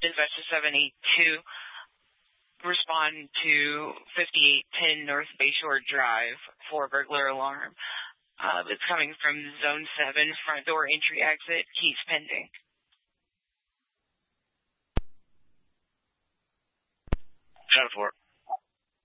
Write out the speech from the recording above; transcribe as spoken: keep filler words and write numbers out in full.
Dispatcher seven eight two, respond to fifty-eight ten North Bayshore Drive for burglar alarm. Uh, it's coming from Zone seven, front door entry exit, keys pending. ten four.